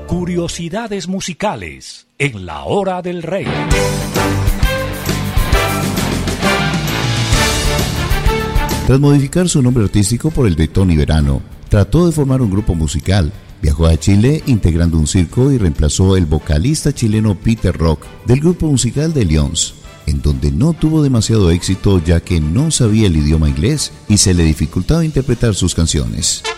Curiosidades musicales en la hora del rey. Tras modificar su nombre artístico por el de Tony Verano, trató de formar un grupo musical. Viajó a Chile integrando un circo y reemplazó el vocalista chileno Peter Rock del grupo musical de Lions, en donde no tuvo demasiado éxito ya que no sabía el idioma inglés y se le dificultaba interpretar sus canciones.